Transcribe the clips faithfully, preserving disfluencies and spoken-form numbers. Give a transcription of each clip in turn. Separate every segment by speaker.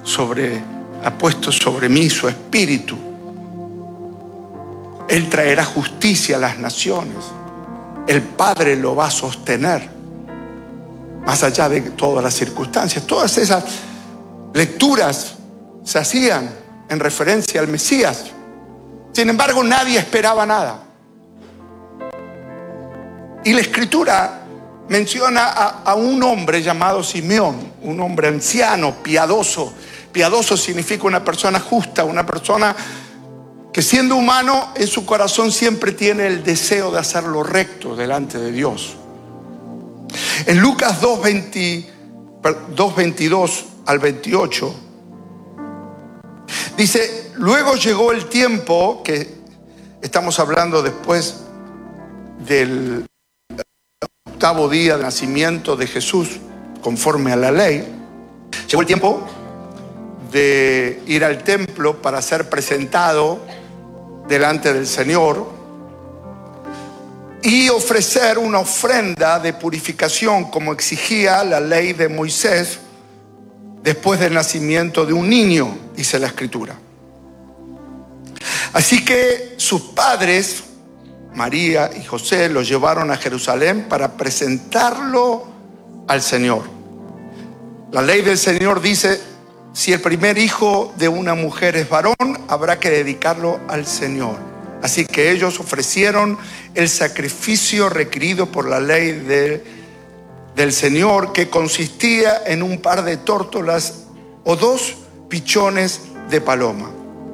Speaker 1: sobre, ha puesto sobre mí su espíritu. Él traerá justicia a las naciones. El Padre lo va a sostener, más allá de todas las circunstancias. Todas esas lecturas se hacían en referencia al Mesías. Sin embargo, nadie esperaba nada. Y la Escritura menciona a, a un hombre llamado Simeón, un hombre anciano, piadoso. Piadoso significa una persona justa, una persona que siendo humano en su corazón siempre tiene el deseo de hacer lo recto delante de Dios. En Lucas dos, veintidós al veintiocho dice: luego llegó el tiempo, que estamos hablando después del octavo día de nacimiento de Jesús, conforme a la ley. Llegó el tiempo de ir al templo para ser presentado delante del Señor y ofrecer una ofrenda de purificación, como exigía la ley de Moisés, después del nacimiento de un niño, dice la Escritura. Así que sus padres, María y José, lo llevaron a Jerusalén para presentarlo al Señor. La ley del Señor dice: si el primer hijo de una mujer es varón, habrá que dedicarlo al Señor. Así que ellos ofrecieron el sacrificio requerido por la ley de, del Señor, que consistía en un par de tórtolas o dos pichones de paloma.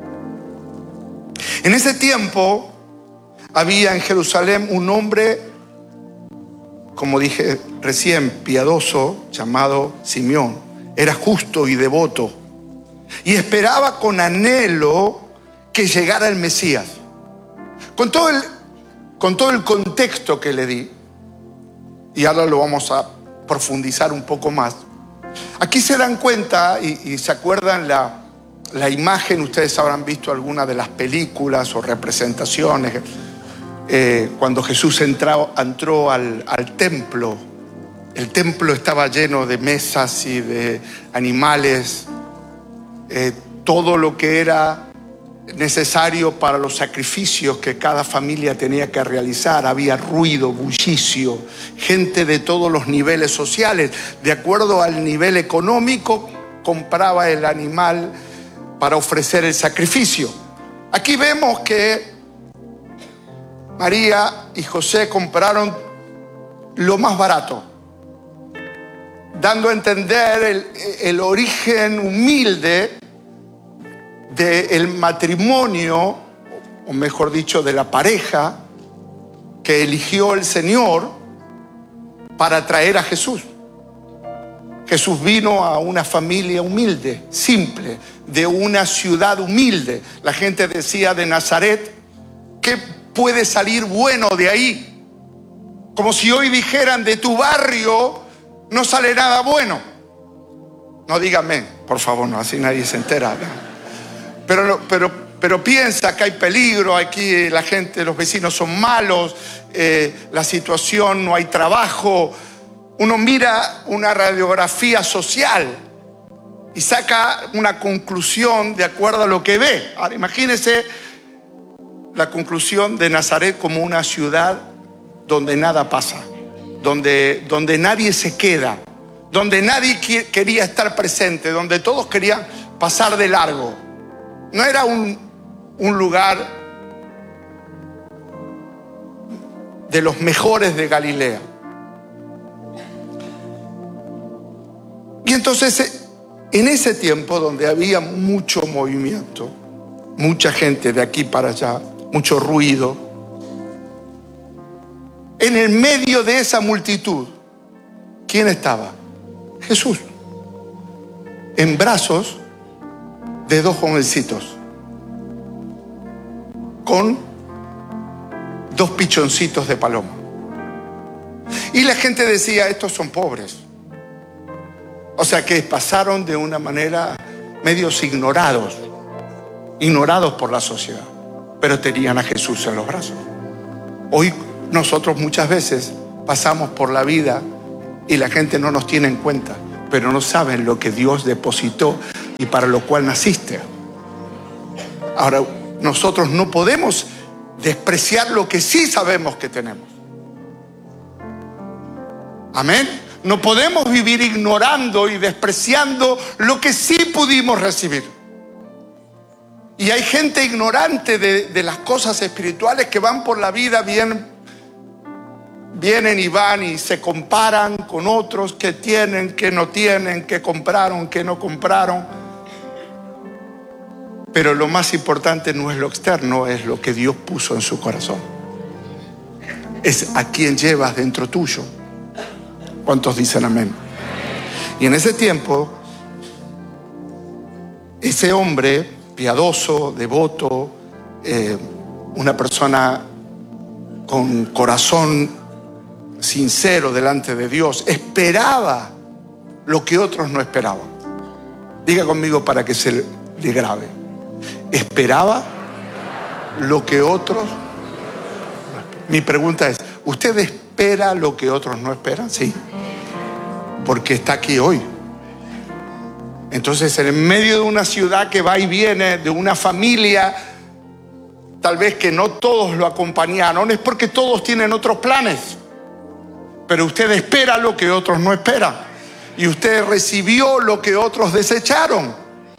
Speaker 1: En ese tiempo había en Jerusalén un hombre, como dije recién, piadoso, llamado Simeón. Era justo y devoto y esperaba con anhelo que llegara el Mesías. Con todo el, con todo el contexto que le di, y ahora lo vamos a profundizar un poco más, aquí se dan cuenta y, y se acuerdan la, la imagen. Ustedes habrán visto alguna de las películas o representaciones, eh, cuando Jesús entró, entró al, al templo. El templo estaba lleno de mesas y de animales, eh, todo lo que era necesario para los sacrificios que cada familia tenía que realizar. Había ruido, bullicio, gente de todos los niveles sociales. De acuerdo al nivel económico, compraba el animal para ofrecer el sacrificio. Aquí vemos que María y José compraron lo más barato, dando a entender el, el origen humilde del matrimonio, o mejor dicho, de la pareja que eligió el Señor para traer a Jesús. Jesús vino a una familia humilde, simple, de una ciudad humilde. La gente decía de Nazaret: ¿qué puede salir bueno de ahí? Como si hoy dijeran: de tu barrio no sale nada bueno. No díganme, por favor, no, así nadie se entera. Pero, pero, pero piensa que hay peligro, aquí la gente, los vecinos son malos, eh, la situación, no hay trabajo. Uno mira una radiografía social y saca una conclusión de acuerdo a lo que ve. Ahora imagínense la conclusión de Nazaret como una ciudad donde nada pasa, donde, donde nadie se queda, donde nadie quería estar presente, donde todos querían pasar de largo. No era un, un lugar de los mejores de Galilea. Y entonces, en ese tiempo donde había mucho movimiento, mucha gente de aquí para allá, mucho ruido, en el medio de esa multitud, ¿quién estaba? Jesús, en brazos de dos jovencitos, con dos pichoncitos de paloma. Y la gente decía: estos son pobres. O sea que pasaron de una manera medios ignorados, ignorados por la sociedad, pero tenían a Jesús en los brazos. Hoy nosotros muchas veces pasamos por la vida y la gente no nos tiene en cuenta, pero no saben lo que Dios depositó y para lo cual naciste. Ahora, nosotros no podemos despreciar lo que sí sabemos que tenemos. Amén. No podemos vivir ignorando y despreciando lo que sí pudimos recibir. Y hay gente ignorante de, de las cosas espirituales que van por la vida bien, vienen y van y se comparan con otros que tienen, que no tienen, que compraron, que no compraron. Pero lo más importante no es lo externo, es lo que Dios puso en su corazón. Es a quien llevas dentro tuyo. ¿Cuántos dicen amén? Y en ese tiempo, ese hombre piadoso, devoto, eh, una persona con corazón sincero delante de Dios, esperaba lo que otros no esperaban. Diga conmigo para que se le grabe. Esperaba lo que otros... Mi pregunta es, ¿usted espera lo que otros no esperan? Sí, porque está aquí hoy. Entonces, en medio de una ciudad que va y viene, de una familia, tal vez que no todos lo acompañaron, es porque todos tienen otros planes. Pero usted espera lo que otros no esperan. Y usted recibió lo que otros desecharon.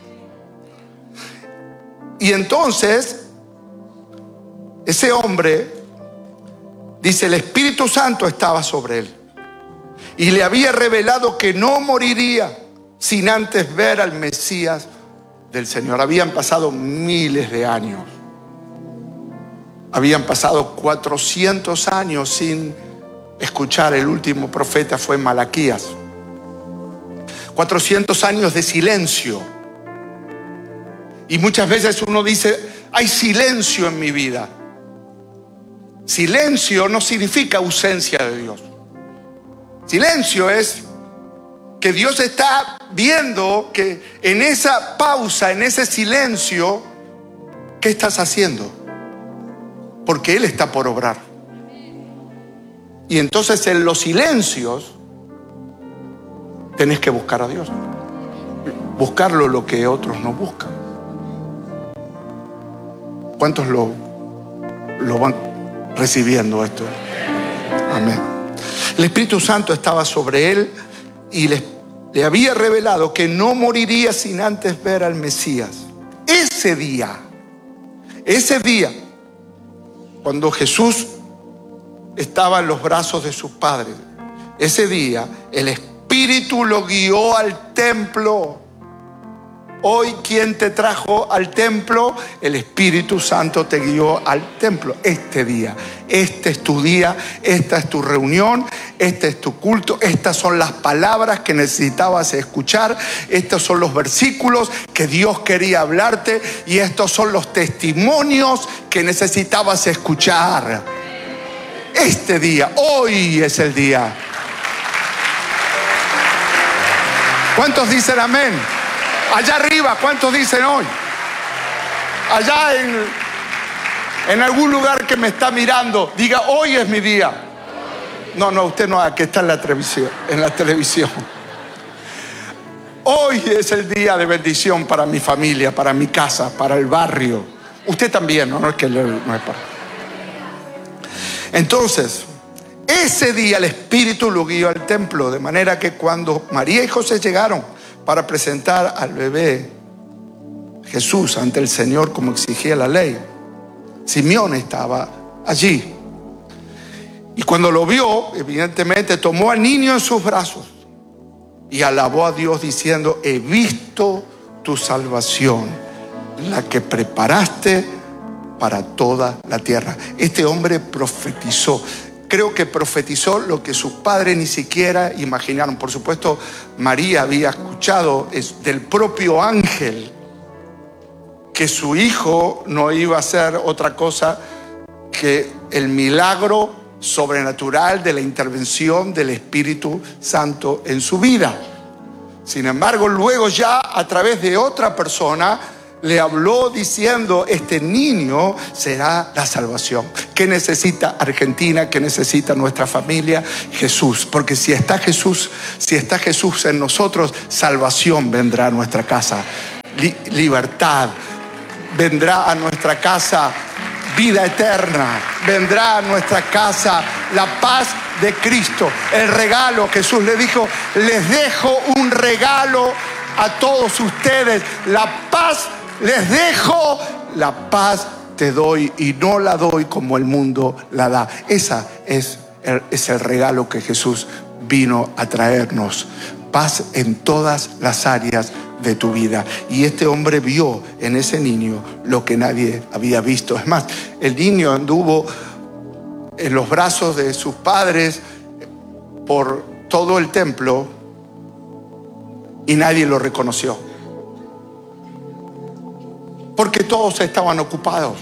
Speaker 1: Y entonces, ese hombre, dice, el Espíritu Santo estaba sobre él. Y le había revelado que no moriría sin antes ver al Mesías del Señor. Habían pasado miles de años. Habían pasado cuatrocientos años sin escuchar. El último profeta fue Malaquías. cuatrocientos años de silencio. Y muchas veces uno dice, hay silencio en mi vida. Silencio no significa ausencia de Dios. Silencio es que Dios está viendo que en esa pausa, en ese silencio, ¿qué estás haciendo? Porque Él está por obrar. Y entonces en los silencios tenés que buscar a Dios. Buscarlo lo que otros no buscan. ¿Cuántos lo, lo van recibiendo esto? Amén. El Espíritu Santo estaba sobre él y le, le había revelado que no moriría sin antes ver al Mesías. Ese día, ese día, cuando Jesús estaba en los brazos de sus padres, ese día el Espíritu lo guió al templo. Hoy, ¿quién te trajo al templo? El Espíritu Santo te guió al templo. Este día, este es tu día, esta es tu reunión, este es tu culto, estas son las palabras que necesitabas escuchar, estos son los versículos que Dios quería hablarte y estos son los testimonios que necesitabas escuchar. Este día, hoy es el día. ¿Cuántos dicen amén? Allá arriba, ¿cuántos dicen hoy? Allá en, en algún lugar que me está mirando, diga, hoy es mi día. No, no, usted no, que está en la televisión, en la televisión. Hoy es el día de bendición para mi familia, para mi casa, para el barrio. Usted también, no, no es que no es para. Entonces, ese día el Espíritu lo guió al templo, de manera que cuando María y José llegaron para presentar al bebé Jesús ante el Señor como exigía la ley, Simeón estaba allí. Y cuando lo vio, evidentemente tomó al niño en sus brazos y alabó a Dios diciendo, he visto tu salvación, la que preparaste para toda la tierra. Este hombre profetizó. Creo que profetizó lo que sus padres ni siquiera imaginaron. Por supuesto, María había escuchado del propio ángel que su hijo no iba a ser otra cosa que el milagro sobrenatural de la intervención del Espíritu Santo en su vida. Sin embargo, luego ya a través de otra persona, le habló diciendo: este niño será la salvación. ¿Qué necesita Argentina? ¿Qué necesita nuestra familia? Jesús. Porque si está Jesús, si está Jesús en nosotros, salvación vendrá a nuestra casa. Li- libertad vendrá a nuestra casa. Vida eterna vendrá a nuestra casa. La paz de Cristo, el regalo. Jesús le dijo: les dejo un regalo a todos ustedes. La paz les dejo, la paz te doy, y no la doy como el mundo la da. Esa es el, es el regalo que Jesús vino a traernos. Paz en todas las áreas de tu vida. Y este hombre vio en ese niño lo que nadie había visto. Es más, el niño anduvo en los brazos de sus padres por todo el templo y nadie lo reconoció, porque todos estaban ocupados,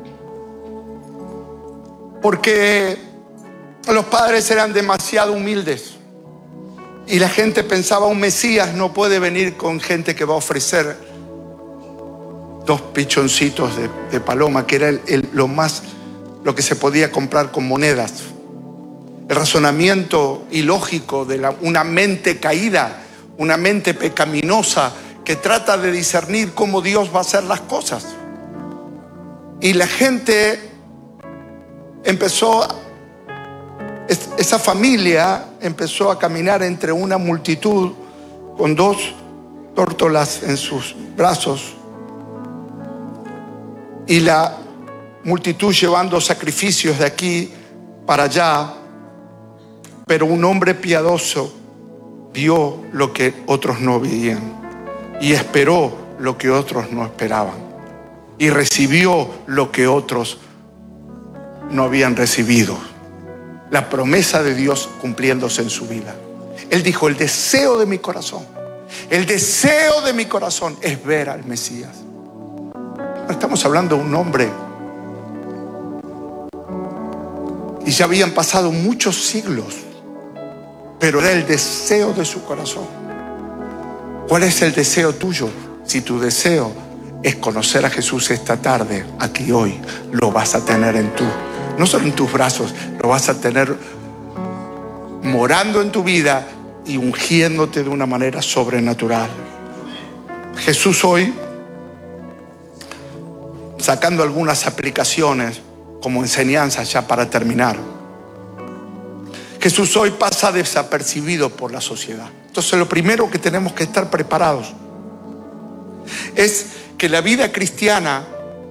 Speaker 1: porque los padres eran demasiado humildes. Y la gente pensaba: un Mesías no puede venir con gente que va a ofrecer dos pichoncitos de, de paloma, que era el, el, lo más, lo que se podía comprar con monedas. El razonamiento ilógico de la, una mente caída, una mente pecaminosa que trata de discernir cómo Dios va a hacer las cosas. Y la gente empezó, esa familia empezó a caminar entre una multitud con dos tórtolas en sus brazos, y la multitud llevando sacrificios de aquí para allá. Pero un hombre piadoso vio lo que otros no veían y esperó lo que otros no esperaban, y recibió lo que otros no habían recibido. La promesa de Dios cumpliéndose en su vida. Él dijo: el deseo de mi corazón, el deseo de mi corazón es ver al Mesías. No estamos hablando de un hombre, y ya habían pasado muchos siglos, pero era el deseo de su corazón. ¿Cuál es el deseo tuyo? Si tu deseo es conocer a Jesús esta tarde, aquí hoy, lo vas a tener en tu, no solo en tus brazos, lo vas a tener morando en tu vida y ungiéndote de una manera sobrenatural. Jesús hoy, sacando algunas aplicaciones como enseñanza ya para terminar, Jesús hoy pasa desapercibido por la sociedad. Entonces lo primero que tenemos que estar preparados es que la vida cristiana,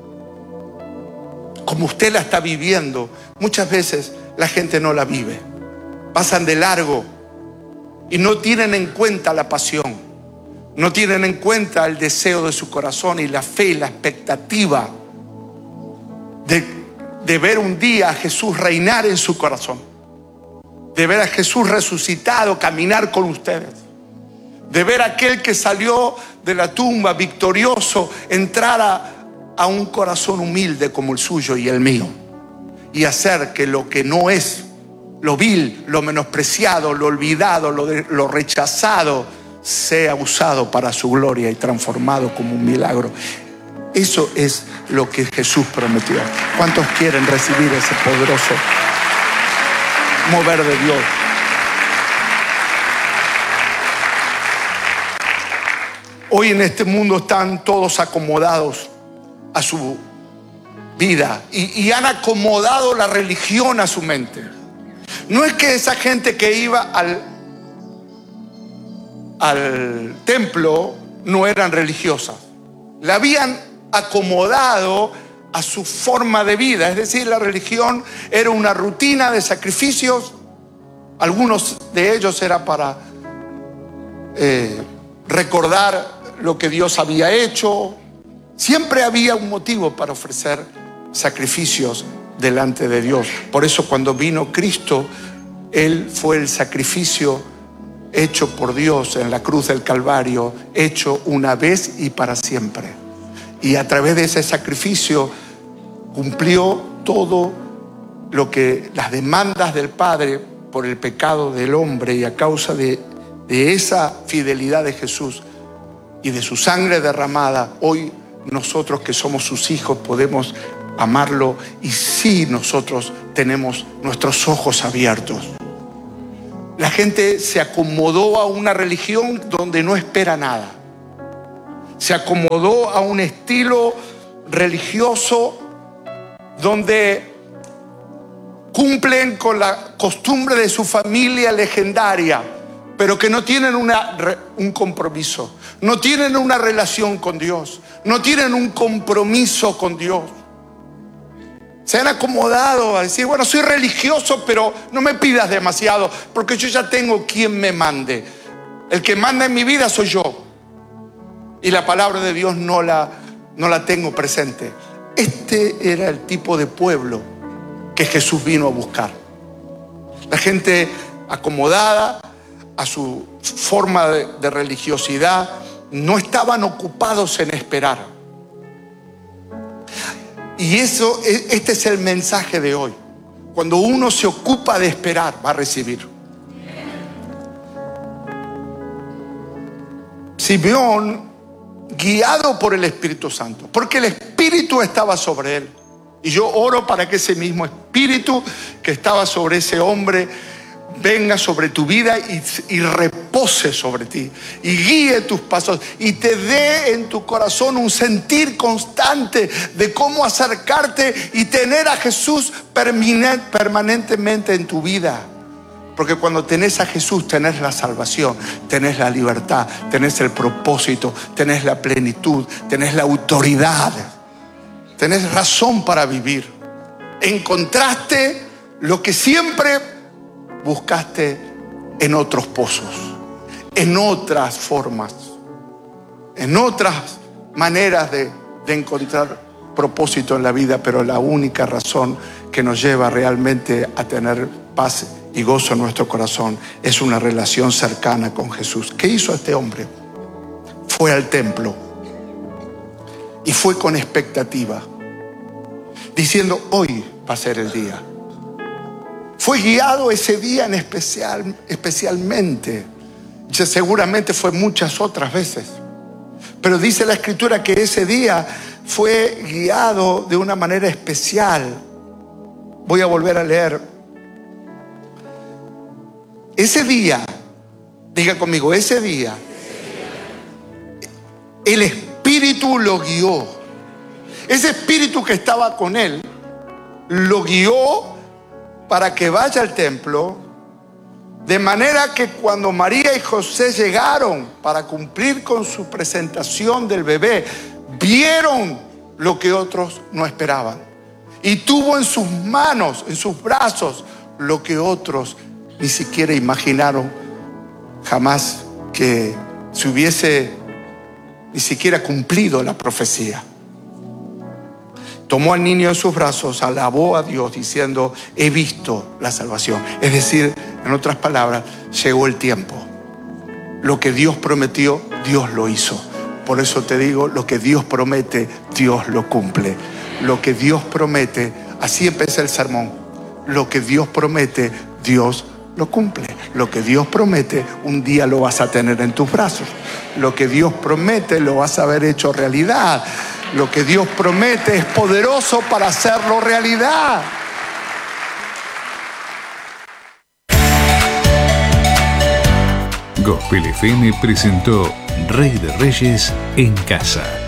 Speaker 1: como usted la está viviendo, muchas veces la gente no la vive. Pasan de largo y no tienen en cuenta la pasión, no tienen en cuenta el deseo de su corazón y la fe y la expectativa de, de ver un día a Jesús reinar en su corazón, de ver a Jesús resucitado caminar con ustedes, de ver a aquel que salió de la tumba victorioso entrar a, a un corazón humilde como el suyo y el mío, y hacer que lo que no es, lo vil, lo menospreciado, lo olvidado, lo, de, lo rechazado, sea usado para su gloria y transformado como un milagro. Eso es lo que Jesús prometió. ¿Cuántos quieren recibir ese poderoso mover de Dios? Hoy en este mundo están todos acomodados a su vida y, y han acomodado la religión a su mente. No es que esa gente que iba al, al templo no eran religiosas, la habían acomodado a su forma de vida. Es decir, la religión era una rutina de sacrificios. Algunos de ellos era para eh, recordar lo que Dios había hecho. Siempre había un motivo para ofrecer sacrificios delante de Dios. Por eso cuando vino Cristo, Él fue el sacrificio hecho por Dios en la cruz del Calvario, hecho una vez y para siempre. Y a través de ese sacrificio cumplió todo lo que las demandas del Padre por el pecado del hombre, y a causa de, de esa fidelidad de Jesús y de su sangre derramada, hoy nosotros que somos sus hijos podemos amarlo, y sí, nosotros tenemos nuestros ojos abiertos. La gente se acomodó a una religión donde no espera nada. Se acomodó a un estilo religioso donde cumplen con la costumbre de su familia legendaria, pero que no tienen una, un compromiso, no tienen una relación con Dios, no tienen un compromiso con Dios. Se han acomodado a decir, bueno, soy religioso, pero no me pidas demasiado, porque yo ya tengo quien me mande. El que manda en mi vida soy yo. Y la palabra de Dios no la, no la tengo presente. Este era el tipo de pueblo que Jesús vino a buscar. La gente acomodada a su forma de, de religiosidad, no estaban ocupados en esperar. Y eso, este es el mensaje de hoy. Cuando uno se ocupa de esperar, va a recibir. Simeón, guiado por el Espíritu Santo, porque el Espíritu estaba sobre él. Y yo oro para que ese mismo Espíritu que estaba sobre ese hombre venga sobre tu vida y, y repose sobre ti y guíe tus pasos y te dé en tu corazón un sentir constante de cómo acercarte y tener a Jesús permanentemente en tu vida. Porque cuando tenés a Jesús, tenés la salvación, tenés la libertad, tenés el propósito, tenés la plenitud, tenés la autoridad, tenés razón para vivir. Encontraste lo que siempre buscaste en otros pozos, en otras formas, en otras maneras de, de encontrar propósito en la vida, pero la única razón que nos lleva realmente a tener paz y gozo en nuestro corazón es una relación cercana con Jesús. ¿Qué hizo este hombre? Fue al templo y fue con expectativa, diciendo, hoy va a ser el día. Fue guiado ese día en especial, especialmente. Seguramente fue muchas otras veces. Pero dice la Escritura que ese día fue guiado de una manera especial. Voy a volver a leer. Ese día, diga conmigo, ese día, el Espíritu lo guió. Ese Espíritu que estaba con él, lo guió para que vaya al templo, de manera que cuando María y José llegaron para cumplir con su presentación del bebé, vieron lo que otros no esperaban. Y tuvo en sus manos, en sus brazos, lo que otros ni siquiera imaginaron jamás que se hubiese ni siquiera cumplido la profecía. Tomó al niño en sus brazos, alabó a Dios diciendo, he visto la salvación. Es decir, en otras palabras, llegó el tiempo. Lo que Dios prometió, Dios lo hizo. Por eso te digo, lo que Dios promete, Dios lo cumple. Lo que Dios promete, así empieza el sermón. Lo que Dios promete, Dios lo cumple. Lo que Dios promete, un día lo vas a tener en tus brazos. Lo que Dios promete, lo vas a ver hecho realidad. Lo que Dios promete es poderoso para hacerlo realidad.
Speaker 2: Gospel F M presentó Rey de Reyes en Casa.